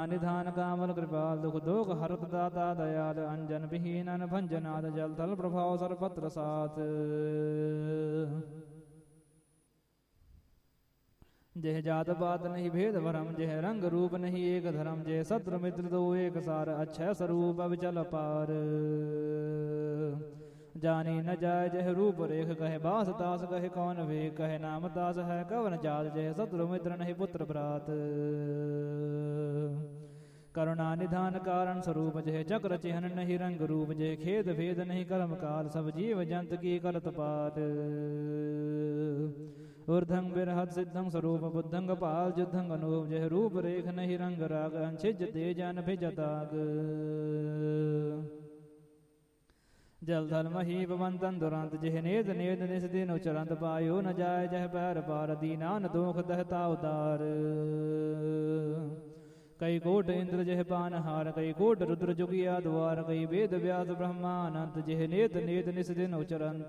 निधान कामल कृपाल दुख दोख हरत दाता दयाल अंजन विहीनन भंजनाद जल थल प्रभाव सरपत्र साथ जेह जात पात नहीं भेद भरम जेह रंग रूप नहीं एक धर्म जेह शत्रु मित्र दो एक सार अक्षय स्वरूप अविचल पार जानी न जाय जह रूप रेख कहे बास दास कहे कौन वे कहे नाम दास है कवन जात जह शत्रु मित्र नहीं पुत्र भ्रात करुणा निधान कारण स्वरूप जह चक्र चिहन नहीं रंग रूप जह खेद भेद नहीं कर्म काल सब जीव जंत की कलत पात ऊर्धं बिरहत सिद्धं स्वरूप बुद्धं पाल युद्धं अनूप जह रूप रेख नहीं रंग राग अंशिज तेजन भिजताग जल थल मही पवंतन दुरंत जह नेद नेद निस दिन उचरंत पायो न जाय जह पैर पार दीना न दोख दहता उदार कई कोट इंद्र जह पानहार कई कोट रुद्र जुगिया द्वार कई वेद व्यास ब्रह्मानंत जह नेद नेद निस दिन उचरंत